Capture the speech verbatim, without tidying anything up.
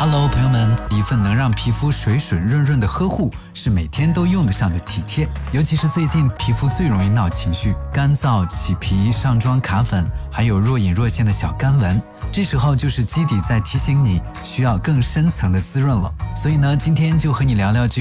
Hello， 朋友们，一份能让皮肤水水润润的呵护，是每天都用得上的体贴。尤其是最近皮肤最容易闹情绪，干燥、起皮、上妆卡粉，还有若隐若现的小干纹。这时候就是基底在提醒你需要更深层的滋润了。所以呢，今天就和你聊聊这